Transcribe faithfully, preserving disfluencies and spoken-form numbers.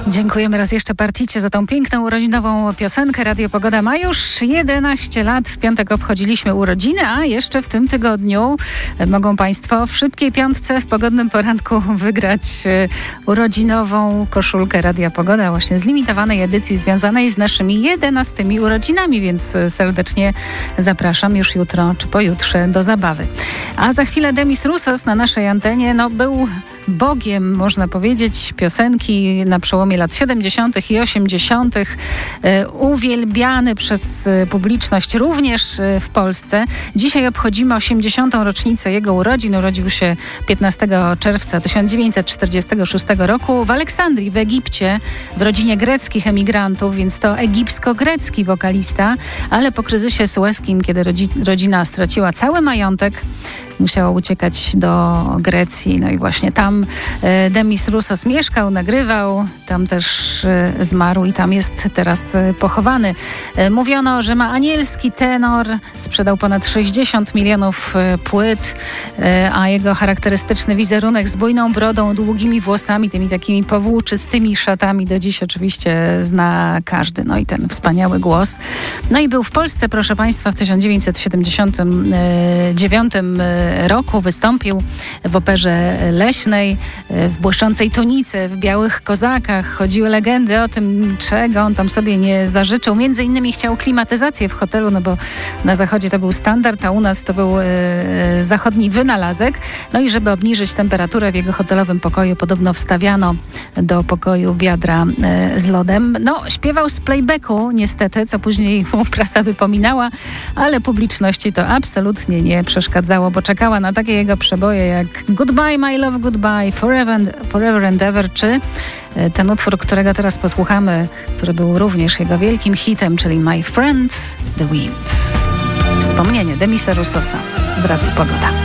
Dziękujemy raz jeszcze Particie za tą piękną urodzinową piosenkę. Radio Pogoda ma już jedenaście lat. W piątek obchodziliśmy urodziny, a jeszcze w tym tygodniu mogą Państwo w szybkiej piątce w pogodnym poranku wygrać urodzinową koszulkę Radia Pogoda właśnie z limitowanej edycji związanej z naszymi jedenastymi urodzinami, więc serdecznie zapraszam już jutro czy pojutrze do zabawy. A za chwilę Demis Roussos na naszej antenie no, był bogiem, można powiedzieć, piosenki na przełomie lat siedemdziesiątych i osiemdziesiątych. E, uwielbiany przez e, publiczność również e, w Polsce. Dzisiaj obchodzimy osiemdziesiątą rocznicę jego urodzin. Urodził się piętnastego czerwca tysiąc dziewięćset czterdziestego szóstego roku w Aleksandrii w Egipcie, w rodzinie greckich emigrantów, więc to egipsko-grecki wokalista, ale po kryzysie sueskim, kiedy rodzi- rodzina straciła cały majątek, musiała uciekać do Grecji. No i właśnie tam e, Demis Roussos mieszkał, nagrywał, tam też e, zmarł i tam jest teraz e, pochowany. E, mówiono, że ma anielski tenor, sprzedał ponad sześćdziesiąt milionów e, płyt, e, a jego charakterystyczny wizerunek z bujną brodą, długimi włosami, tymi takimi powłóczystymi szatami do dziś oczywiście zna każdy. No i ten wspaniały głos. No i był w Polsce, proszę Państwa, w tysiąc dziewięćset siedemdziesiątym dziewiątym roku. Wystąpił w Operze Leśnej, w błyszczącej tunicy, w białych kozakach. Chodziły legendy o tym, czego on tam sobie nie zażyczył. Między innymi chciał klimatyzację w hotelu, no bo na zachodzie to był standard, a u nas to był e, zachodni wynalazek. No i żeby obniżyć temperaturę w jego hotelowym pokoju, podobno wstawiano do pokoju wiadra e, z lodem. No, śpiewał z playbacku niestety, co później mu prasa wypominała, ale publiczności to absolutnie nie przeszkadzało, bo czekała na takie jego przeboje jak Goodbye My Love Goodbye, Forever and, Forever and Ever, czy ten utwór, którego teraz posłuchamy, który był również jego wielkim hitem, czyli My Friend The Wind. Wspomnienie Demisa Roussosa w Radiu Pogoda.